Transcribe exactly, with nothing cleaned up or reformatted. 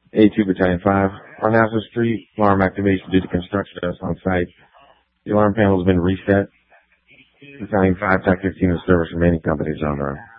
A two Battalion five. On Nassau Street, alarm activation due to construction dust on site. The alarm panel has been reset. Battalion five, Tech fifteen in service, remaining companies on the